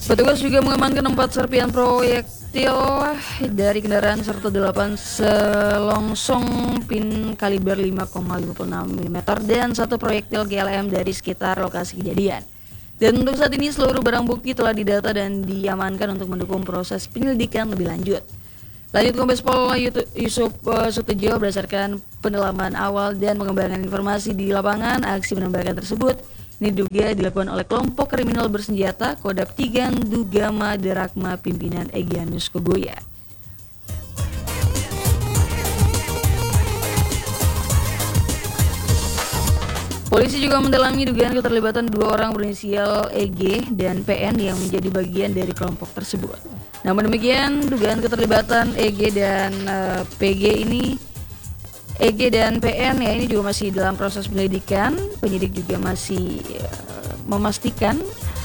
Petugas juga mengamankan 4 serpian proyektil dari kendaraan serta 8 selongsong pin kaliber 5,56 mm dan 1 proyektil GLM dari sekitar lokasi kejadian. Dan untuk saat ini seluruh barang bukti telah didata dan diamankan untuk mendukung proses penyelidikan lebih lanjut. Lanjut, Kombes Pol Yusuf Sutejo, berdasarkan pendalaman awal dan pengembangan informasi di lapangan, aksi penembakan tersebut ini diduga dilakukan oleh kelompok kriminal bersenjata Kodam 3 Dugama Derakma pimpinan Egyanus Kogoya. Polisi juga mendalami dugaan keterlibatan 2 orang berinisial EG dan PN yang menjadi bagian dari kelompok tersebut. Namun demikian, dugaan keterlibatan EG dan PN ya ini juga masih dalam proses penyelidikan. Penyidik juga masih memastikan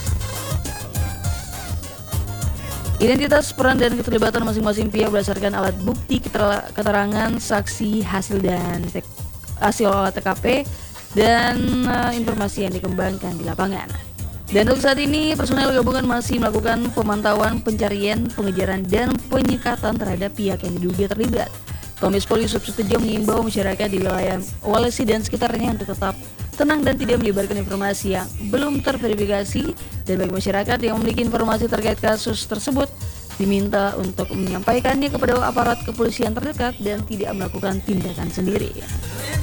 identitas, peran dan keterlibatan masing-masing pihak berdasarkan alat bukti, keterangan saksi, hasil olah TKP dan informasi yang dikembangkan di lapangan. Dan untuk saat ini personel gabungan masih melakukan pemantauan, pencarian, pengejaran dan penyekatan terhadap pihak yang diduga terlibat. Kombes Pol Yusuf Sutejo mengimbau masyarakat di wilayah Walesi dan sekitarnya untuk tetap tenang dan tidak menyebarkan informasi yang belum terverifikasi, dan bagi masyarakat yang memiliki informasi terkait kasus tersebut diminta untuk menyampaikannya kepada aparat kepolisian terdekat dan tidak melakukan tindakan sendiri.